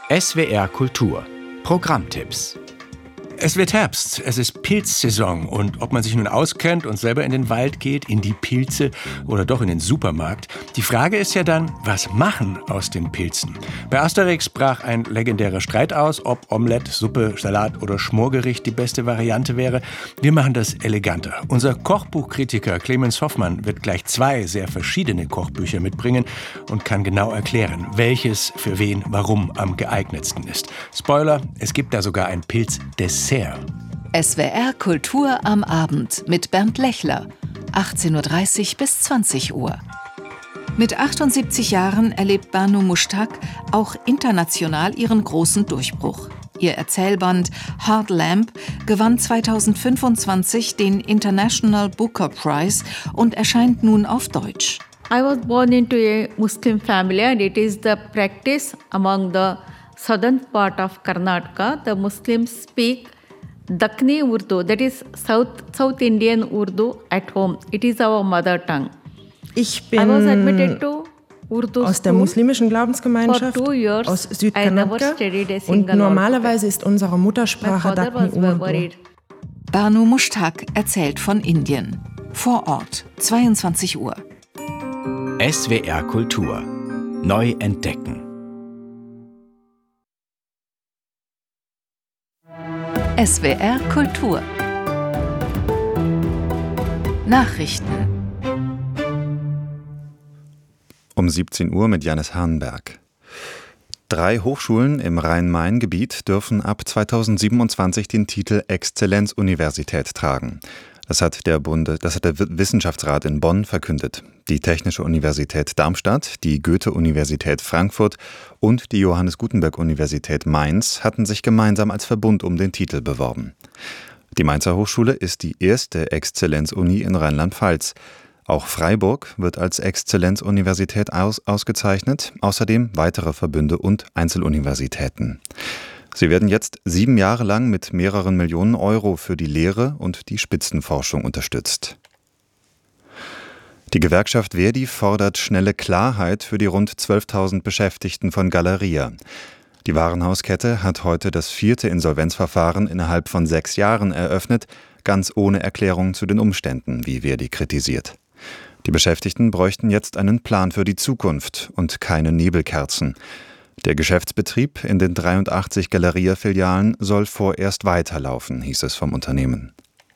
SWR Kultur Programmtipps. Es wird Herbst, es ist Pilzsaison und ob man sich nun auskennt und selber in den Wald geht, in die Pilze oder doch in den Supermarkt, die Frage ist ja dann, was machen aus den Pilzen? Bei Asterix brach ein legendärer Streit aus, ob Omelette, Suppe, Salat oder Schmorgericht die beste Variante wäre. Wir machen das eleganter. Unser Kochbuchkritiker Clemens Hoffmann wird gleich 2 sehr verschiedene Kochbücher mitbringen und kann genau erklären, welches für wen warum am geeignetsten ist. Spoiler, es gibt da sogar ein Pilzdessert. SWR Kultur am Abend mit Bernd Lechler, 18:30 bis 20 Uhr. Mit 78 Jahren erlebt Banu Mushtaq auch international ihren großen Durchbruch. Ihr Erzählband Hard Lamp gewann 2025 den International Booker Prize und erscheint nun auf Deutsch. I was born into a Muslim family and it is the practice among the southern part of Karnataka. The Muslims speak Dakhni Urdu, that is South Indian Urdu at home. It is our mother tongue. Ich bin aus der muslimischen Glaubensgemeinschaft aus Südkarnataka und normalerweise ist unsere Muttersprache Dakhni Urdu. Banu Mushtaq erzählt von Indien. Vor Ort, 22 Uhr. SWR Kultur. Neu entdecken. SWR Kultur. Nachrichten. Um 17 Uhr mit Janis Hahnberg. 3 Hochschulen im Rhein-Main-Gebiet dürfen ab 2027 den Titel Exzellenzuniversität tragen. Das hat der Wissenschaftsrat in Bonn verkündet. Die Technische Universität Darmstadt, die Goethe-Universität Frankfurt und die Johannes-Gutenberg-Universität Mainz hatten sich gemeinsam als Verbund um den Titel beworben. Die Mainzer Hochschule ist die erste Exzellenzuni in Rheinland-Pfalz. Auch Freiburg wird als Exzellenzuniversität ausgezeichnet, außerdem weitere Verbünde und Einzeluniversitäten. Sie werden jetzt 7 Jahre lang mit mehreren Millionen Euro für die Lehre und die Spitzenforschung unterstützt. Die Gewerkschaft Verdi fordert schnelle Klarheit für die rund 12.000 Beschäftigten von Galeria. Die Warenhauskette hat heute das 4. Insolvenzverfahren innerhalb von 6 Jahren eröffnet, ganz ohne Erklärung zu den Umständen, wie Verdi kritisiert. Die Beschäftigten bräuchten jetzt einen Plan für die Zukunft und keine Nebelkerzen. Der Geschäftsbetrieb in den 83 Galeria-Filialen soll vorerst weiterlaufen, hieß es vom Unternehmen.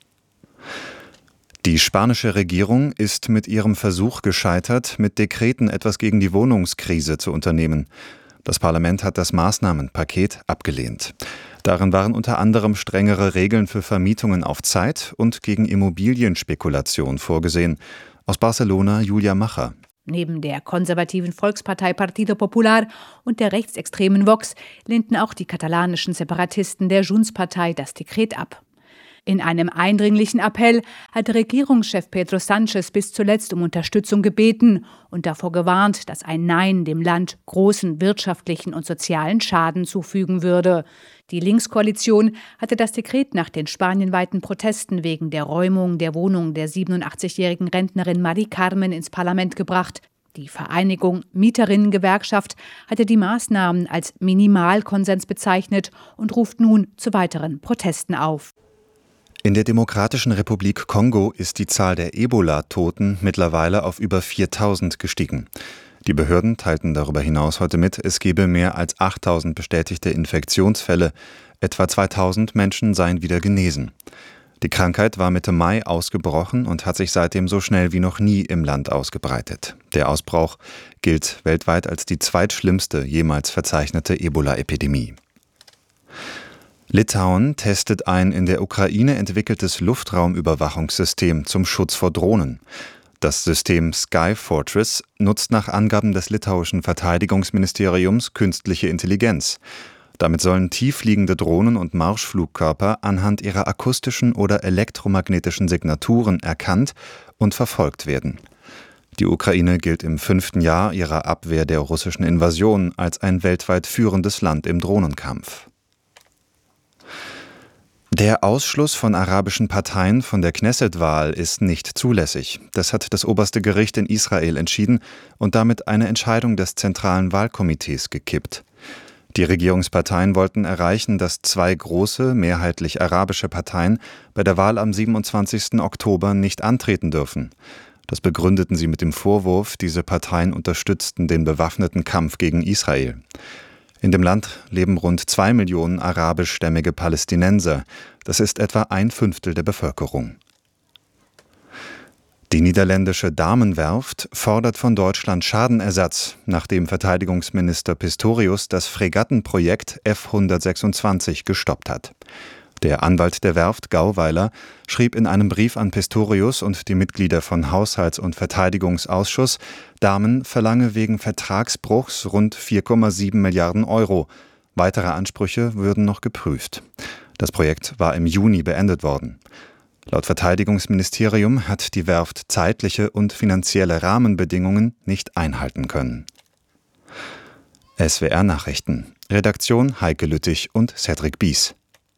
Die spanische Regierung ist mit ihrem Versuch gescheitert, mit Dekreten etwas gegen die Wohnungskrise zu unternehmen. Das Parlament hat das Maßnahmenpaket abgelehnt. Darin waren unter anderem strengere Regeln für Vermietungen auf Zeit und gegen Immobilienspekulation vorgesehen. Aus Barcelona Julia Macher. Neben der konservativen Volkspartei Partido Popular und der rechtsextremen Vox lehnten auch die katalanischen Separatisten der Junts-Partei das Dekret ab. In einem eindringlichen Appell hatte Regierungschef Pedro Sánchez bis zuletzt um Unterstützung gebeten und davor gewarnt, dass ein Nein dem Land großen wirtschaftlichen und sozialen Schaden zufügen würde. Die Linkskoalition hatte das Dekret nach den spanienweiten Protesten wegen der Räumung der Wohnung der 87-jährigen Rentnerin Mari Carmen ins Parlament gebracht. Die Vereinigung Mieterinnengewerkschaft hatte die Maßnahmen als Minimalkonsens bezeichnet und ruft nun zu weiteren Protesten auf. In der Demokratischen Republik Kongo ist die Zahl der Ebola-Toten mittlerweile auf über 4.000 gestiegen. Die Behörden teilten darüber hinaus heute mit, es gebe mehr als 8.000 bestätigte Infektionsfälle. Etwa 2.000 Menschen seien wieder genesen. Die Krankheit war Mitte Mai ausgebrochen und hat sich seitdem so schnell wie noch nie im Land ausgebreitet. Der Ausbruch gilt weltweit als die zweitschlimmste jemals verzeichnete Ebola-Epidemie. Litauen testet ein in der Ukraine entwickeltes Luftraumüberwachungssystem zum Schutz vor Drohnen. Das System Sky Fortress nutzt nach Angaben des litauischen Verteidigungsministeriums künstliche Intelligenz. Damit sollen tiefliegende Drohnen und Marschflugkörper anhand ihrer akustischen oder elektromagnetischen Signaturen erkannt und verfolgt werden. Die Ukraine gilt im 5. Jahr ihrer Abwehr der russischen Invasion als ein weltweit führendes Land im Drohnenkampf. Der Ausschluss von arabischen Parteien von der Knesset-Wahl ist nicht zulässig. Das hat das oberste Gericht in Israel entschieden und damit eine Entscheidung des Zentralen Wahlkomitees gekippt. Die Regierungsparteien wollten erreichen, dass 2 große, mehrheitlich arabische Parteien bei der Wahl am 27. Oktober nicht antreten dürfen. Das begründeten sie mit dem Vorwurf, diese Parteien unterstützten den bewaffneten Kampf gegen Israel. In dem Land leben rund 2 Millionen arabischstämmige Palästinenser. Das ist etwa 1/5 der Bevölkerung. Die niederländische Damenwerft fordert von Deutschland Schadenersatz, nachdem Verteidigungsminister Pistorius das Fregattenprojekt F-126 gestoppt hat. Der Anwalt der Werft, Gauweiler, schrieb in einem Brief an Pistorius und die Mitglieder von Haushalts- und Verteidigungsausschuss, Damen verlange wegen Vertragsbruchs rund 4,7 Milliarden Euro. Weitere Ansprüche würden noch geprüft. Das Projekt war im Juni beendet worden. Laut Verteidigungsministerium hat die Werft zeitliche und finanzielle Rahmenbedingungen nicht einhalten können. SWR Nachrichten. Redaktion Heike Lüttich und Cedric Bies.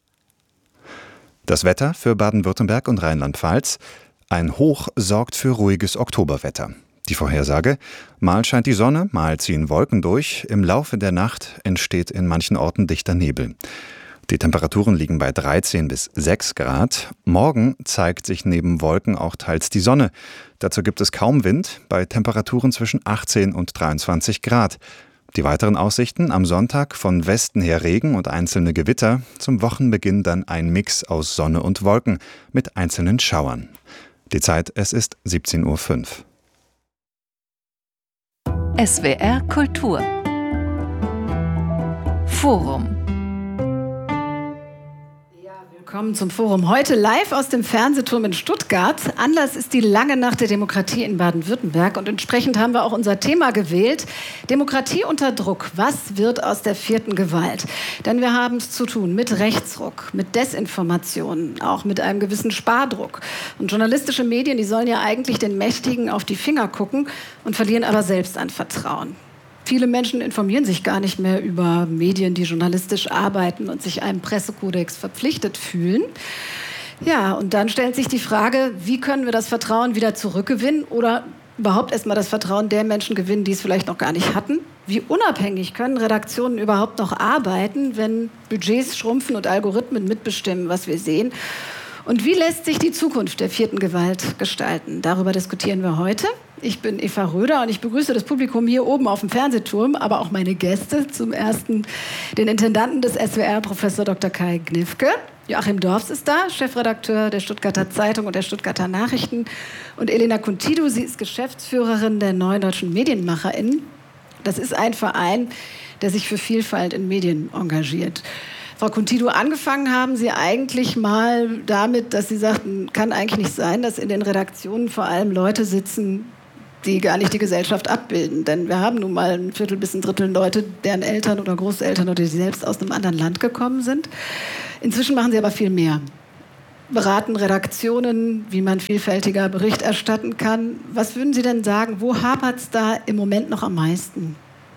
Das Wetter für Baden-Württemberg und Rheinland-Pfalz. Ein Hoch sorgt für ruhiges Oktoberwetter. Die Vorhersage: Mal scheint die Sonne, mal ziehen Wolken durch. Im Laufe der Nacht entsteht in manchen Orten dichter Nebel. Die Temperaturen liegen bei 13 bis 6 Grad. Morgen zeigt sich neben Wolken auch teils die Sonne. Dazu gibt es kaum Wind, bei Temperaturen zwischen 18 und 23 Grad. Die weiteren Aussichten: am Sonntag von Westen her Regen und einzelne Gewitter. Zum Wochenbeginn dann ein Mix aus Sonne und Wolken mit einzelnen Schauern. Die Zeit: es ist 17:05 Uhr. SWR Kultur Forum. Willkommen zum Forum. Heute live aus dem Fernsehturm in Stuttgart. Anlass ist die lange Nacht der Demokratie in Baden-Württemberg und entsprechend haben wir auch unser Thema gewählt. Demokratie unter Druck. Was wird aus der 4. Gewalt? Denn wir haben es zu tun mit Rechtsruck, mit Desinformationen, auch mit einem gewissen Spardruck. Und journalistische Medien, die sollen ja eigentlich den Mächtigen auf die Finger gucken und verlieren aber selbst an Vertrauen. Viele Menschen informieren sich gar nicht mehr über Medien, die journalistisch arbeiten und sich einem Pressekodex verpflichtet fühlen. Ja, und dann stellt sich die Frage, wie können wir das Vertrauen wieder zurückgewinnen oder überhaupt erstmal das Vertrauen der Menschen gewinnen, die es vielleicht noch gar nicht hatten? Wie unabhängig können Redaktionen überhaupt noch arbeiten, wenn Budgets schrumpfen und Algorithmen mitbestimmen, was wir sehen? Und wie lässt sich die Zukunft der 4. Gewalt gestalten? Darüber diskutieren wir heute. Ich bin Eva Röder und ich begrüße das Publikum hier oben auf dem Fernsehturm, aber auch meine Gäste. Zum ersten den Intendanten des SWR, Professor Dr. Kai Gnifke. Joachim Dorfs ist da, Chefredakteur der Stuttgarter Zeitung und der Stuttgarter Nachrichten. Und Elena Kuntidu, sie ist Geschäftsführerin der Neuen Deutschen MedienmacherInnen. Das ist ein Verein, der sich für Vielfalt in Medien engagiert. Frau Kuntidu, angefangen haben Sie eigentlich mal damit, dass Sie sagten, kann eigentlich nicht sein, dass in den Redaktionen vor allem Leute sitzen, die gar nicht die Gesellschaft abbilden. Denn wir haben nun mal 1/4 bis 1/3 Leute, deren Eltern oder Großeltern oder die selbst aus einem anderen Land gekommen sind. Inzwischen machen Sie aber viel mehr. Beraten Redaktionen, wie man vielfältiger Bericht erstatten kann. Was würden Sie denn sagen, wo hapert es da im Moment noch am meisten?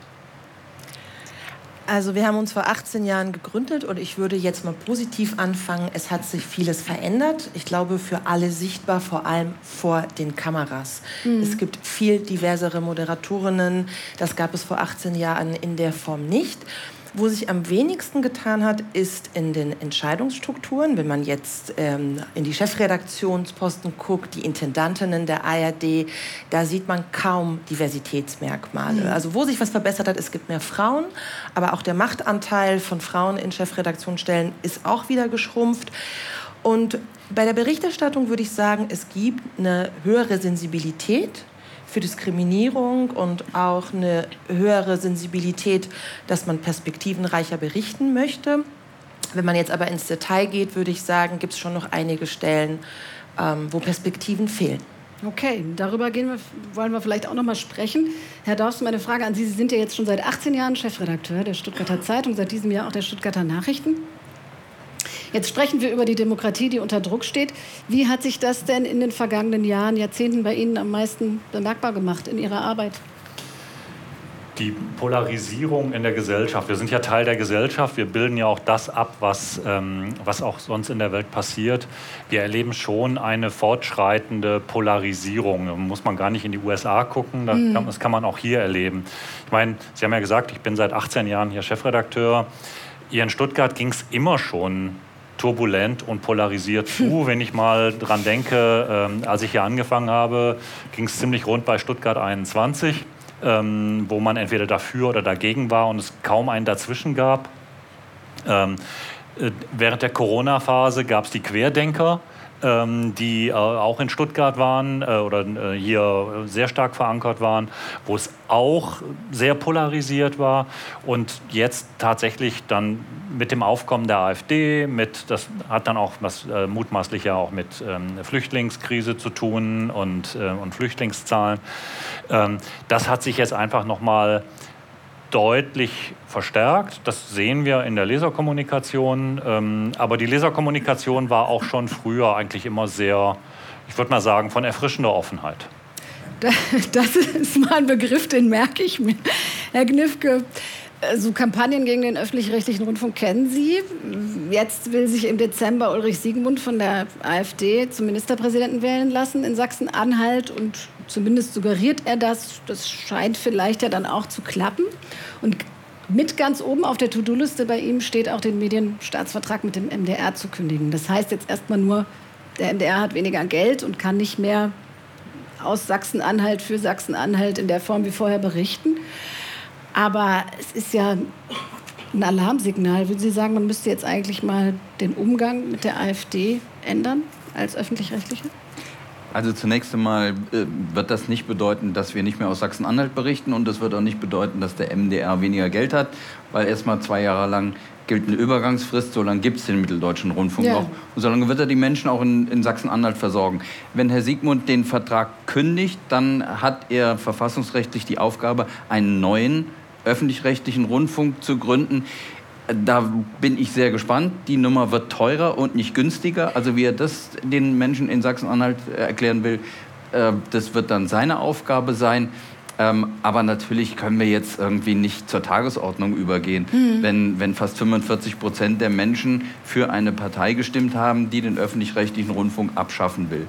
Also wir haben uns vor 18 Jahren gegründet und ich würde jetzt mal positiv anfangen. Es hat sich vieles verändert. Ich glaube, für alle sichtbar, vor allem vor den Kameras. Es gibt viel diversere Moderatorinnen. Das gab es vor 18 Jahren in der Form nicht. Wo sich am wenigsten getan hat, ist in den Entscheidungsstrukturen. Wenn man jetzt in die Chefredaktionsposten guckt, die Intendantinnen der ARD, da sieht man kaum Diversitätsmerkmale. Also wo sich was verbessert hat, es gibt mehr Frauen, aber auch der Machtanteil von Frauen in Chefredaktionsstellen ist auch wieder geschrumpft. Und bei der Berichterstattung würde ich sagen, es gibt eine höhere Sensibilität für Diskriminierung und auch eine höhere Sensibilität, dass man perspektivenreicher berichten möchte. Wenn man jetzt aber ins Detail geht, würde ich sagen, gibt es schon noch einige Stellen, wo Perspektiven fehlen. Okay, darüber wollen wir vielleicht auch noch mal sprechen. Herr Dorfs, meine Frage an Sie. Sie sind ja jetzt schon seit 18 Jahren Chefredakteur der Stuttgarter Zeitung, seit diesem Jahr auch der Stuttgarter Nachrichten. Jetzt sprechen wir über die Demokratie, die unter Druck steht. Wie hat sich das denn in den vergangenen Jahren, Jahrzehnten bei Ihnen am meisten bemerkbar gemacht in Ihrer Arbeit? Die Polarisierung in der Gesellschaft. Wir sind ja Teil der Gesellschaft. Wir bilden ja auch das ab, was auch sonst in der Welt passiert. Wir erleben schon eine fortschreitende Polarisierung. Da muss man gar nicht in die USA gucken. Das kann man auch hier erleben. Ich meine, Sie haben ja gesagt, ich bin seit 18 Jahren hier Chefredakteur. Hier in Stuttgart ging es immer schon turbulent und polarisiert zu. Wenn ich mal dran denke, als ich hier angefangen habe, ging es ziemlich rund bei Stuttgart 21. Wo man entweder dafür oder dagegen war und es kaum einen dazwischen gab. Während der Corona-Phase gab es die Querdenker, die auch in Stuttgart waren oder hier sehr stark verankert waren, wo es auch sehr polarisiert war. Und jetzt tatsächlich dann mit dem Aufkommen der AfD, das hat dann auch was mutmaßlich ja auch mit Flüchtlingskrise zu tun und Flüchtlingszahlen. Das hat sich jetzt einfach nochmal deutlich verstärkt. Das sehen wir in der Leserkommunikation. Aber die Leserkommunikation war auch schon früher eigentlich immer sehr, ich würde mal sagen, von erfrischender Offenheit. Das ist mal ein Begriff, den merke ich mir. Herr Gnifke, so Kampagnen gegen den öffentlich-rechtlichen Rundfunk kennen Sie. Jetzt will sich im Dezember Ulrich Siegmund von der AfD zum Ministerpräsidenten wählen lassen in Sachsen-Anhalt und zumindest suggeriert er das. Das scheint vielleicht ja dann auch zu klappen. Und mit ganz oben auf der To-Do-Liste bei ihm steht auch, den Medienstaatsvertrag mit dem MDR zu kündigen. Das heißt jetzt erstmal nur, der MDR hat weniger Geld und kann nicht mehr aus Sachsen-Anhalt für Sachsen-Anhalt in der Form wie vorher berichten. Aber es ist ja ein Alarmsignal. Würden Sie sagen, man müsste jetzt eigentlich mal den Umgang mit der AfD ändern als Öffentlich-Rechtliche? Also zunächst einmal wird das nicht bedeuten, dass wir nicht mehr aus Sachsen-Anhalt berichten, und das wird auch nicht bedeuten, dass der MDR weniger Geld hat, weil erstmal 2 Jahre lang gilt eine Übergangsfrist, so lange gibt es den Mitteldeutschen Rundfunk noch. Und so lange wird er die Menschen auch in Sachsen-Anhalt versorgen. Wenn Herr Siegmund den Vertrag kündigt, dann hat er verfassungsrechtlich die Aufgabe, einen neuen öffentlich-rechtlichen Rundfunk zu gründen. Da bin ich sehr gespannt. Die Nummer wird teurer und nicht günstiger. Also wie er das den Menschen in Sachsen-Anhalt erklären will, das wird dann seine Aufgabe sein. Aber natürlich können wir jetzt irgendwie nicht zur Tagesordnung übergehen, wenn fast 45% der Menschen für eine Partei gestimmt haben, die den öffentlich-rechtlichen Rundfunk abschaffen will.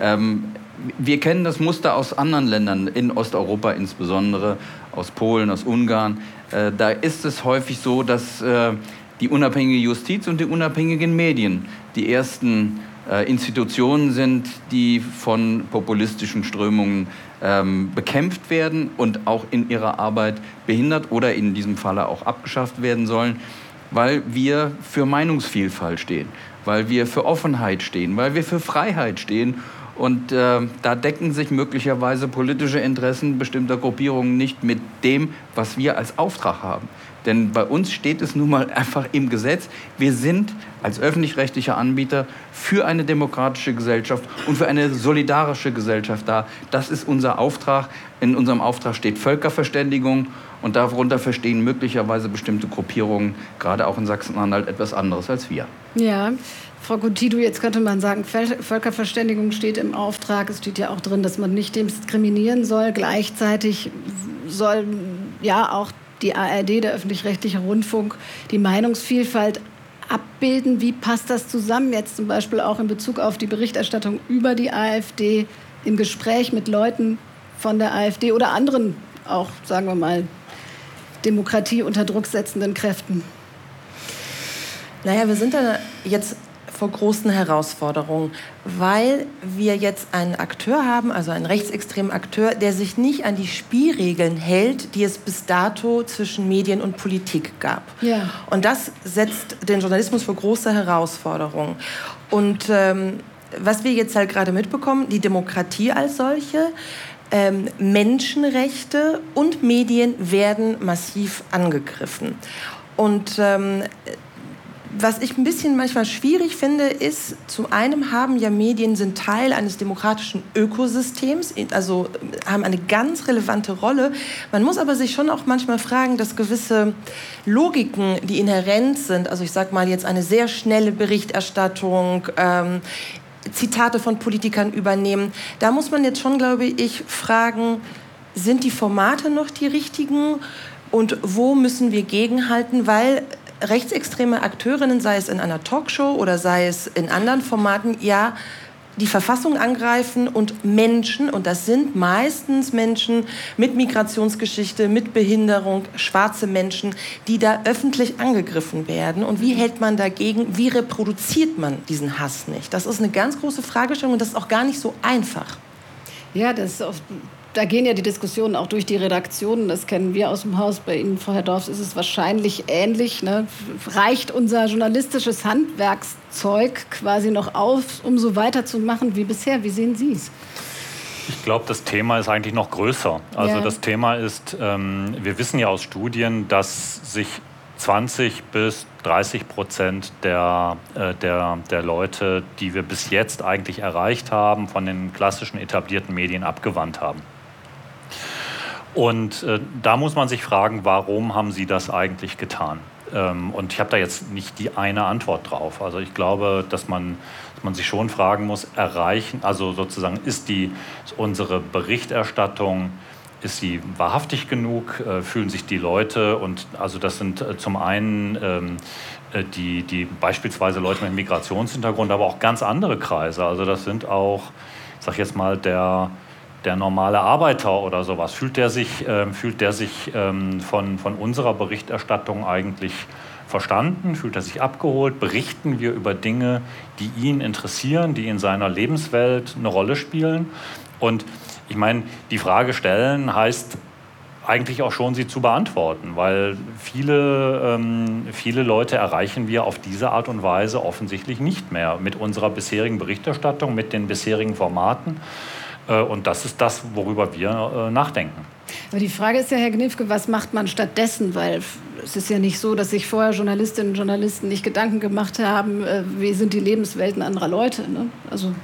Wir kennen das Muster aus anderen Ländern, in Osteuropa insbesondere, aus Polen, aus Ungarn. Da ist es häufig so, dass die unabhängige Justiz und die unabhängigen Medien die ersten Institutionen sind, die von populistischen Strömungen bekämpft werden und auch in ihrer Arbeit behindert oder in diesem Falle auch abgeschafft werden sollen, weil wir für Meinungsvielfalt stehen, weil wir für Offenheit stehen, weil wir für Freiheit stehen. Und da decken sich möglicherweise politische Interessen bestimmter Gruppierungen nicht mit dem, was wir als Auftrag haben. Denn bei uns steht es nun mal einfach im Gesetz, wir sind als öffentlich-rechtlicher Anbieter für eine demokratische Gesellschaft und für eine solidarische Gesellschaft da. Das ist unser Auftrag. In unserem Auftrag steht Völkerverständigung, und darunter verstehen möglicherweise bestimmte Gruppierungen, gerade auch in Sachsen-Anhalt, etwas anderes als wir. Ja, Frau Coutinho, jetzt könnte man sagen, Völkerverständigung steht im Auftrag. Es steht ja auch drin, dass man nicht diskriminieren soll. Gleichzeitig soll ja auch die ARD, der öffentlich-rechtliche Rundfunk, die Meinungsvielfalt abbilden. Wie passt das zusammen jetzt zum Beispiel auch in Bezug auf die Berichterstattung über die AfD im Gespräch mit Leuten von der AfD oder anderen auch, sagen wir mal, Demokratie unter Druck setzenden Kräften? Naja, wir sind da jetzt vor großen Herausforderungen, weil wir jetzt einen Akteur haben, also einen rechtsextremen Akteur, der sich nicht an die Spielregeln hält, die es bis dato zwischen Medien und Politik gab. Ja. Und das setzt den Journalismus vor große Herausforderungen. Und was wir jetzt halt gerade mitbekommen, die Demokratie als solche, Menschenrechte und Medien werden massiv angegriffen. Und was ich ein bisschen manchmal schwierig finde, ist, zum einen haben ja Medien, sind Teil eines demokratischen Ökosystems, also haben eine ganz relevante Rolle. Man muss aber sich schon auch manchmal fragen, dass gewisse Logiken, die inhärent sind, also ich sag mal jetzt eine sehr schnelle Berichterstattung, Zitate von Politikern übernehmen, da muss man jetzt schon, glaube ich, fragen, sind die Formate noch die richtigen und wo müssen wir gegenhalten, weil rechtsextreme Akteurinnen, sei es in einer Talkshow oder sei es in anderen Formaten, ja, die Verfassung angreifen und Menschen, und das sind meistens Menschen mit Migrationsgeschichte, mit Behinderung, schwarze Menschen, die da öffentlich angegriffen werden. Und wie hält man dagegen, wie reproduziert man diesen Hass nicht? Das ist eine ganz große Fragestellung und das ist auch gar nicht so einfach. Ja, da gehen ja die Diskussionen auch durch die Redaktionen. Das kennen wir aus dem Haus. Bei Ihnen, Frau Herr Dorfs, ist es wahrscheinlich ähnlich. Ne? Reicht unser journalistisches Handwerkszeug quasi noch auf, um so weiterzumachen wie bisher? Wie sehen Sie es? Ich glaube, das Thema ist eigentlich noch größer. Also das Thema ist, wir wissen ja aus Studien, dass sich 20-30% der Leute, die wir bis jetzt eigentlich erreicht haben, von den klassischen etablierten Medien abgewandt haben. Und da muss man sich fragen, warum haben sie das eigentlich getan? Und ich habe da jetzt nicht die eine Antwort drauf. Also ich glaube, dass man sich schon fragen muss, also sozusagen ist unsere Berichterstattung, ist sie wahrhaftig genug? Fühlen sich die Leute, und also das sind zum einen die beispielsweise Leute mit Migrationshintergrund, aber auch ganz andere Kreise. Also das sind auch, ich sag jetzt mal, der normale Arbeiter oder sowas. Fühlt der sich von unserer Berichterstattung eigentlich verstanden? Fühlt er sich abgeholt? Berichten wir über Dinge, die ihn interessieren, die in seiner Lebenswelt eine Rolle spielen? Und ich meine, die Frage stellen heißt eigentlich auch schon, sie zu beantworten, weil viele Leute erreichen wir auf diese Art und Weise offensichtlich nicht mehr mit unserer bisherigen Berichterstattung, mit den bisherigen Formaten. Und das ist das, worüber wir nachdenken. Aber die Frage ist ja, Herr Gnifke, was macht man stattdessen? Weil es ist ja nicht so, dass sich vorher Journalistinnen und Journalisten nicht Gedanken gemacht haben, wie sind die Lebenswelten anderer Leute. Ne? Also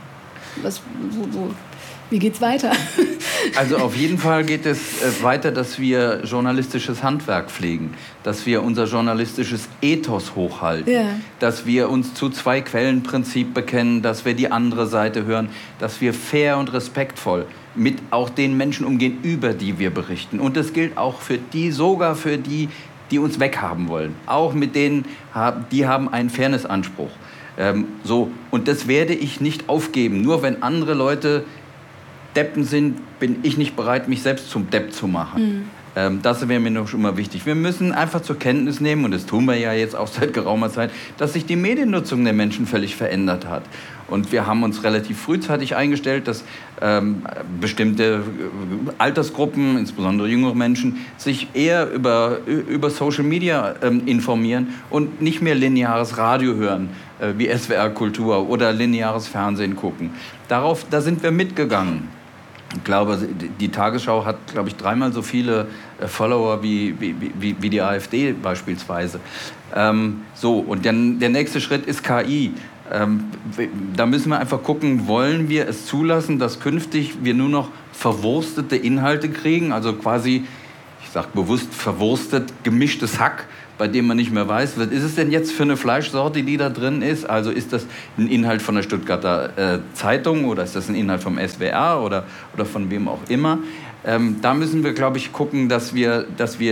wie geht's weiter? Also auf jeden Fall geht es weiter, dass wir journalistisches Handwerk pflegen, dass wir unser journalistisches Ethos hochhalten, dass wir uns zu Zwei-Quellen-Prinzip bekennen, dass wir die andere Seite hören, dass wir fair und respektvoll mit auch den Menschen umgehen, über die wir berichten. Und das gilt auch sogar für die, die uns weghaben wollen. Auch mit denen, die haben einen Fairnessanspruch. Und das werde ich nicht aufgeben. Nur wenn andere Leute Deppen sind, bin ich nicht bereit, mich selbst zum Depp zu machen. Das wäre mir noch schon immer wichtig. Wir müssen einfach zur Kenntnis nehmen, und das tun wir ja jetzt auch seit geraumer Zeit, dass sich die Mediennutzung der Menschen völlig verändert hat. Und wir haben uns relativ frühzeitig eingestellt, dass bestimmte Altersgruppen, insbesondere jüngere Menschen, sich eher über Social Media informieren und nicht mehr lineares Radio hören, wie SWR Kultur, oder lineares Fernsehen gucken. Da sind wir mitgegangen. Ich glaube, die Tagesschau hat, glaube ich, 3-mal so viele Follower wie die AfD beispielsweise. Und dann der nächste Schritt ist KI. Da müssen wir einfach gucken, wollen wir es zulassen, dass künftig wir nur noch verwurstete Inhalte kriegen, also quasi, ich sage bewusst verwurstet, gemischtes Hack, bei dem man nicht mehr weiß, was ist es denn jetzt für eine Fleischsorte, die da drin ist? Also ist das ein Inhalt von der Stuttgarter Zeitung oder ist das ein Inhalt vom SWR oder von wem auch immer? Da müssen wir, glaube ich, gucken, dass wir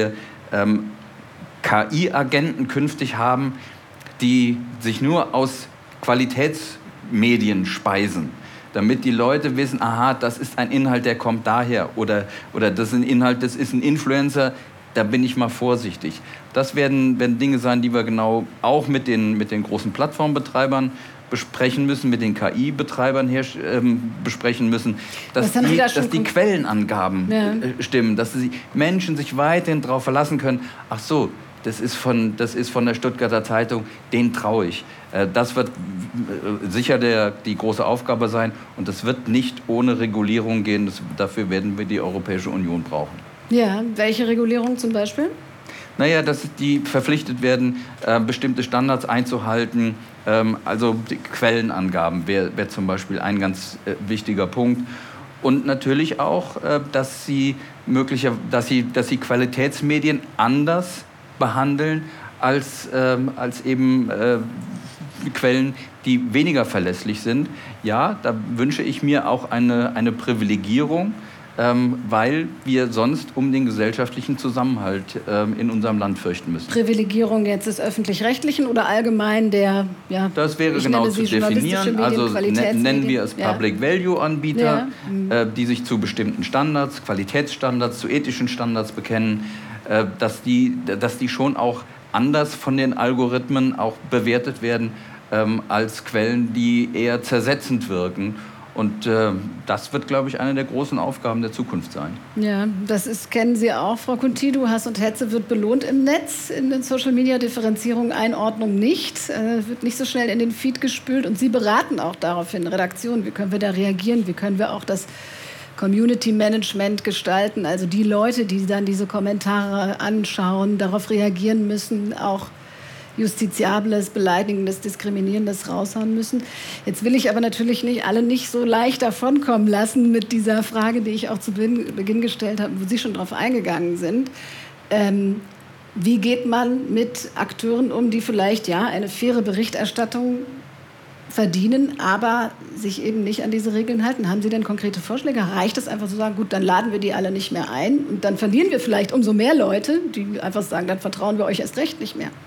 KI-Agenten künftig haben, die sich nur aus Qualitätsmedien speisen, damit die Leute wissen, aha, das ist ein Inhalt, der kommt daher, oder das ist ein Inhalt, das ist ein Influencer, da bin ich mal vorsichtig. Das werden Dinge sein, die wir genau auch mit den großen Plattformbetreibern besprechen müssen, mit den KI-Betreibern besprechen müssen, dass die Quellenangaben stimmen, dass die Menschen sich weiterhin darauf verlassen können, ach so, das ist von der Stuttgarter Zeitung, denen traue ich. Das wird sicher die große Aufgabe sein, und das wird nicht ohne Regulierung gehen. Dafür werden wir die Europäische Union brauchen. Ja, welche Regulierung zum Beispiel? Naja, dass die verpflichtet werden, bestimmte Standards einzuhalten. Also die Quellenangaben wäre zum Beispiel ein ganz wichtiger Punkt. Und natürlich auch, dass sie Qualitätsmedien anders behandeln als eben Quellen, die weniger verlässlich sind. Ja, da wünsche ich mir auch eine Privilegierung weil wir sonst um den gesellschaftlichen Zusammenhalt in unserem Land fürchten müssen. Privilegierung jetzt des Öffentlich-Rechtlichen oder allgemein der, ja, das wäre genau zu definieren. Also nennen wir es Public-Value-Anbieter, die sich zu bestimmten Standards, Qualitätsstandards, zu ethischen Standards bekennen, dass die schon auch anders von den Algorithmen auch bewertet werden als Quellen, die eher zersetzend wirken. Und das wird, glaube ich, eine der großen Aufgaben der Zukunft sein. Ja, kennen Sie auch, Frau Kuntidu. Hass und Hetze wird belohnt im Netz, in den Social-Media-Differenzierung, Einordnung nicht. Wird nicht so schnell in den Feed gespült. Und Sie beraten auch daraufhin, Redaktionen, wie können wir da reagieren, wie können wir auch das Community-Management gestalten. Also die Leute, die dann diese Kommentare anschauen, darauf reagieren müssen, auch Justiziables, Beleidigendes, Diskriminierendes raushauen müssen. Jetzt will ich aber natürlich alle nicht so leicht davonkommen lassen mit dieser Frage, die ich auch zu Beginn gestellt habe, wo Sie schon drauf eingegangen sind. Wie geht man mit Akteuren um, die vielleicht eine faire Berichterstattung verdienen, aber sich eben nicht an diese Regeln halten? Haben Sie denn konkrete Vorschläge? Reicht es einfach zu sagen, gut, dann laden wir die alle nicht mehr ein und dann verlieren wir vielleicht umso mehr Leute, die einfach sagen, dann vertrauen wir euch erst recht nicht mehr?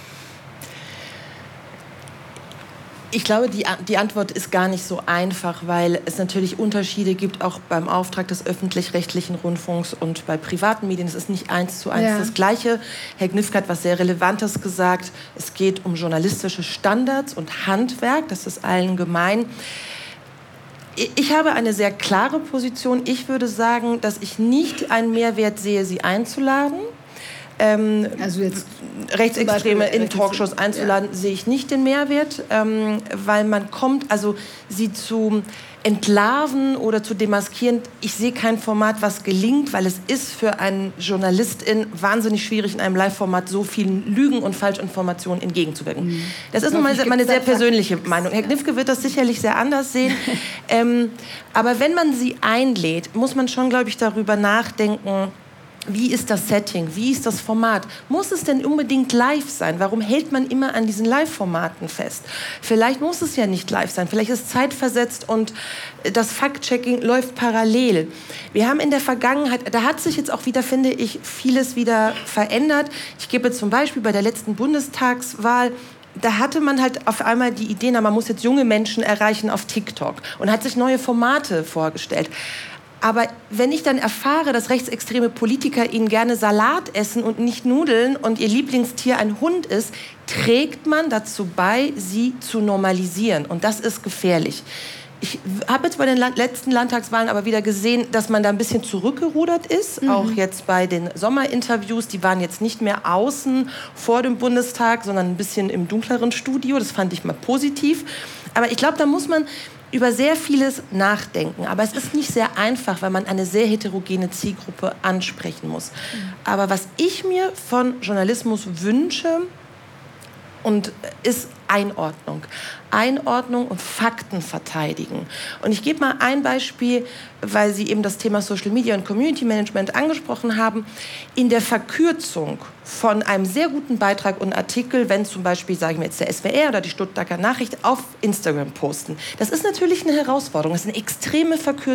Ich glaube, die Antwort ist gar nicht so einfach, weil es natürlich Unterschiede gibt, auch beim Auftrag des öffentlich-rechtlichen Rundfunks und bei privaten Medien. Es ist nicht 1:1 das Gleiche. Herr Gnifke hat was sehr Relevantes gesagt. Es geht um journalistische Standards und Handwerk. Das ist allen gemein. Ich habe eine sehr klare Position. Ich würde sagen, dass ich nicht einen Mehrwert sehe, sie einzuladen. Also jetzt Rechtsextreme in Talkshows einzuladen, sehe ich nicht den Mehrwert, weil man kommt, also sie zu entlarven oder zu demaskieren, ich sehe kein Format, was gelingt, weil es ist für einen Journalistin wahnsinnig schwierig, in einem Live-Format so vielen Lügen und Falschinformationen entgegenzuwirken. Das ist nun mal meine sehr persönliche Meinung. Herr Gnifke wird das sicherlich sehr anders sehen. Aber wenn man sie einlädt, muss man schon, glaube ich, darüber nachdenken, wie ist das Setting? Wie ist das Format? Muss es denn unbedingt live sein? Warum hält man immer an diesen Live-Formaten fest? Vielleicht muss es ja nicht live sein. Vielleicht ist es zeitversetzt und das Fact-Checking läuft parallel. Wir haben in der Vergangenheit, da hat sich jetzt auch wieder, finde ich, vieles wieder verändert. Ich gebe zum Beispiel bei der letzten Bundestagswahl, da hatte man halt auf einmal die Idee, man muss jetzt junge Menschen erreichen auf TikTok und hat sich neue Formate vorgestellt. Aber wenn ich dann erfahre, dass rechtsextreme Politiker ihnen gerne Salat essen und nicht Nudeln und ihr Lieblingstier ein Hund ist, trägt man dazu bei, sie zu normalisieren. Und das ist gefährlich. Ich habe jetzt bei den letzten Landtagswahlen aber wieder gesehen, dass man da ein bisschen zurückgerudert ist. Auch jetzt bei den Sommerinterviews. Die waren jetzt nicht mehr außen vor dem Bundestag, sondern ein bisschen im dunkleren Studio. Das fand ich mal positiv. Aber ich glaube, da muss man über sehr vieles nachdenken. Aber es ist nicht sehr einfach, weil man eine sehr heterogene Zielgruppe ansprechen muss. Aber was ich mir von Journalismus wünsche, ist Einordnung. Einordnung und Fakten verteidigen. Und ich gebe mal ein Beispiel, weil Sie eben das Thema Social Media und Community Management angesprochen haben. In der Verkürzung von einem sehr guten Beitrag und Artikel, wenn zum Beispiel, sagen wir jetzt der SWR oder die Stuttgarter Nachricht auf Instagram posten. Das ist natürlich eine Herausforderung. Das ist eine extreme Verkürzung.